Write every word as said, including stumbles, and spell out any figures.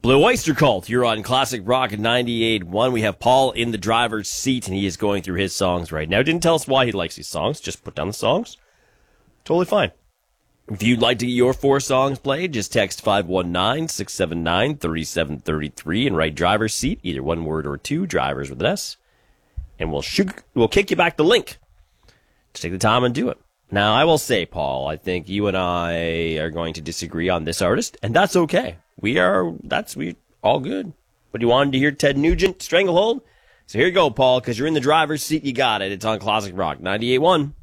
Blue Oyster Cult, you're on Classic Rock ninety-eight point one. We have Paul in the driver's seat, and he is going through his songs right now. Didn't tell us why he likes these songs. Just put down the songs. Totally fine. If you'd like to get your four songs played, just text five one nine, six seven nine, three seven three three and write driver's seat, either one word or two, drivers with an S. And we'll shoot, we'll kick you back the link. Just take the time and do it. Now, I will say, Paul, I think you and I are going to disagree on this artist, and that's okay. We are, that's, we all good. But you wanted to hear Ted Nugent, Stranglehold? So here you go, Paul, because you're in the driver's seat. You got it. It's on Classic Rock ninety-eight point one.